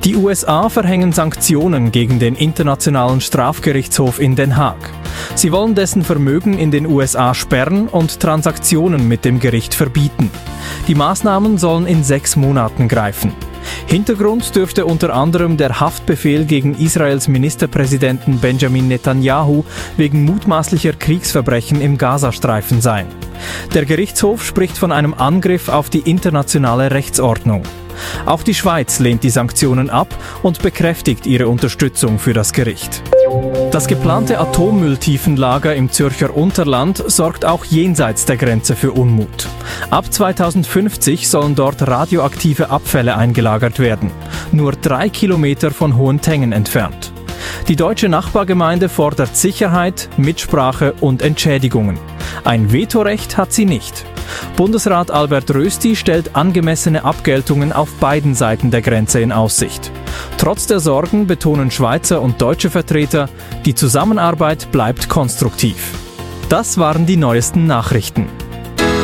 Die USA verhängen Sanktionen gegen den Internationalen Strafgerichtshof in Den Haag. Sie wollen dessen Vermögen in den USA sperren und Transaktionen mit dem Gericht verbieten. Die Maßnahmen sollen in 6 Monaten greifen. Hintergrund dürfte unter anderem der Haftbefehl gegen Israels Ministerpräsidenten Benjamin Netanyahu wegen mutmaßlicher Kriegsverbrechen im Gazastreifen sein. Der Gerichtshof spricht von einem Angriff auf die internationale Rechtsordnung. Auch die Schweiz lehnt die Sanktionen ab und bekräftigt ihre Unterstützung für das Gericht. Das geplante Atommülltiefenlager im Zürcher Unterland sorgt auch jenseits der Grenze für Unmut. Ab 2050 sollen dort radioaktive Abfälle eingelagert werden, nur 3 Kilometer von Hohentengen entfernt. Die deutsche Nachbargemeinde fordert Sicherheit, Mitsprache und Entschädigungen. Ein Vetorecht hat sie nicht. Bundesrat Albert Rösti stellt angemessene Abgeltungen auf beiden Seiten der Grenze in Aussicht. Trotz der Sorgen betonen Schweizer und deutsche Vertreter, die Zusammenarbeit bleibt konstruktiv. Das waren die neuesten Nachrichten.